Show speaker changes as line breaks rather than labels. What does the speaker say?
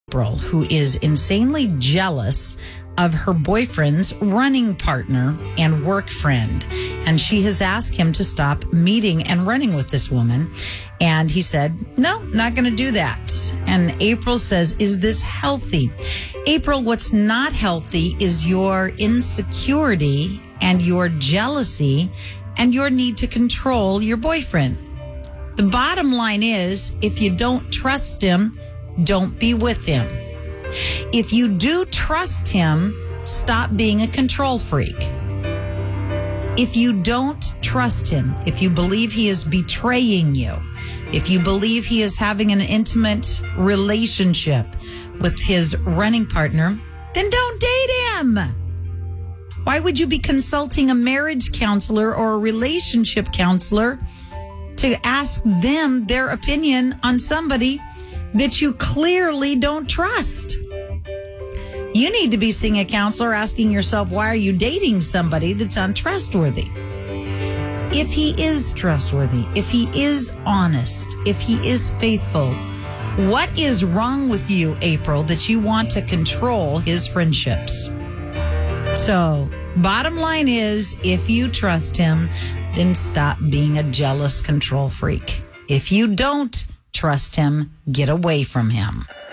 April, who is insanely jealous of her boyfriend's running partner and work friend. And she has asked him to stop meeting and running with this woman. And he said, no, not going to do that. And April says, is this healthy? April, what's not healthy is your insecurity and your jealousy and your need to control your boyfriend. The bottom line is, if you don't trust him, don't be with him. If you do trust him, stop being a control freak. If you don't trust him, if you believe he is betraying you, if you believe he is having an intimate relationship with his running partner, then don't date him. Why would you be consulting a marriage counselor or a relationship counselor to ask them their opinion on somebody that you clearly don't trust? You need to be seeing a counselor, asking yourself, why are you dating somebody that's untrustworthy? If he is trustworthy, if he is honest, if he is faithful, what is wrong with you, April, that you want to control his friendships? So, bottom line is, if you trust him, then stop being a jealous control freak. If you don't trust him, get away from him.